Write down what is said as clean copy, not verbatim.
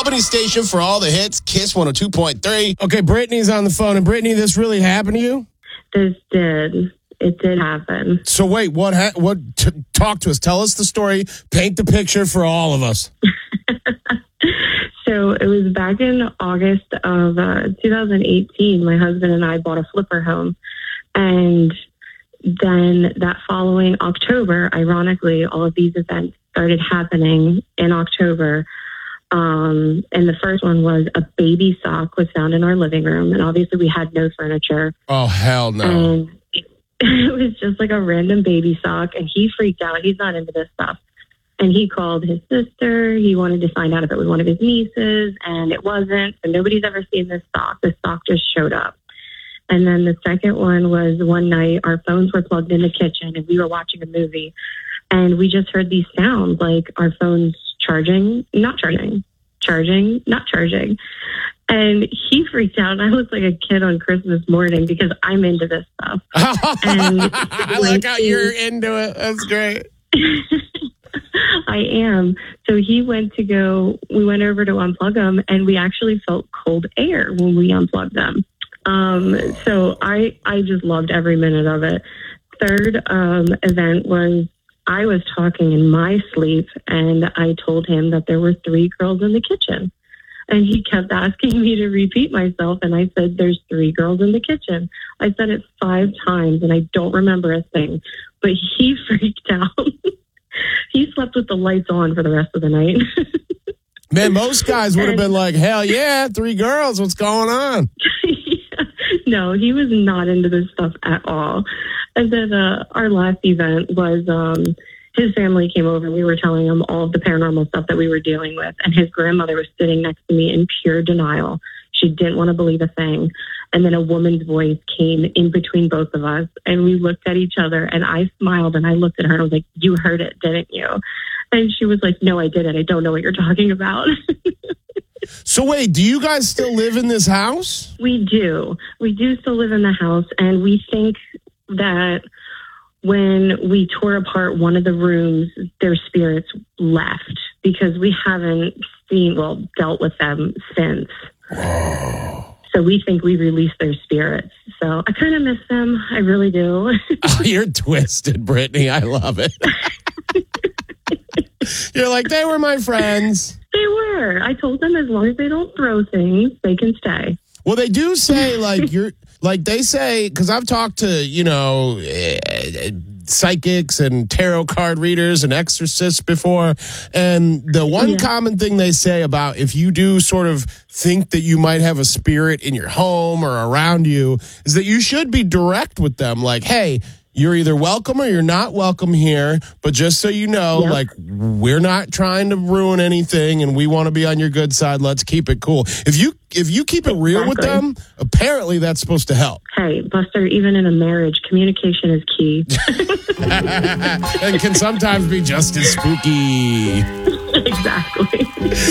Albany station for all the hits, Kiss 102.3. Okay, Brittany's on the phone. And Brittany, this really happened to you? This did. It did happen. So wait, talk to us. Tell us the story. Paint the picture for all of us. So it was back in August of 2018. My husband and I bought a flipper home. And then that following October, ironically, all of these events started happening in October. And the first one was a baby sock was found in our living room. And obviously we had no furniture. Oh, hell no. And it was just like a random baby sock. And he freaked out. He's not into this stuff. And he called his sister. He wanted to find out if it was one of his nieces. And it wasn't. So nobody's ever seen this sock. This sock just showed up. And then the second one was one night our phones were plugged in the kitchen and we were watching a movie. And we just heard these sounds like our phones charging, not charging, charging, not charging. And he freaked out. And I looked like a kid on Christmas morning because I'm into this stuff. And I like how you're into it. That's great. I am. So we went over to unplug them and we actually felt cold air when we unplugged them. So I just loved every minute of it. Third event was I was talking in my sleep and I told him that there were 3 girls in the kitchen. And he kept asking me to repeat myself. And I said, there's 3 girls in the kitchen. I said it 5 times and I don't remember a thing. But he freaked out. He slept with the lights on for the rest of the night. Man, most guys would have been like, hell yeah, 3 girls. What's going on? No, he was not into this stuff at all. And then our last event was his family came over. We were telling him all of the paranormal stuff that we were dealing with. And his grandmother was sitting next to me in pure denial. She didn't want to believe a thing. And then a woman's voice came in between both of us. And we looked at each other and I smiled and I looked at her and I was like, you heard it, didn't you? And she was like, no, I didn't. I don't know what you're talking about. So wait, do you guys still live in this house? We do. We do still live in the house. And we think that when we tore apart one of the rooms, their spirits left because we haven't dealt with them since. Whoa. So we think we released their spirits. So I kind of miss them. I really do. Oh, you're twisted, Brittany. I love it. You're like, they were my friends. They were. I told them as long as they don't throw things, they can stay. Well, they do say they say, because I've talked to, psychics and tarot card readers and exorcists before. And the one common thing they say about if you do sort of think that you might have a spirit in your home or around you is that you should be direct with them. Like, hey, you're either welcome or you're not welcome here. But just so you know, we're not trying to ruin anything and we want to be on your good side. Let's keep it cool. If you keep it real with them, apparently that's supposed to help. Hey, Buster, even in a marriage, communication is key. And can sometimes be just as spooky. Exactly.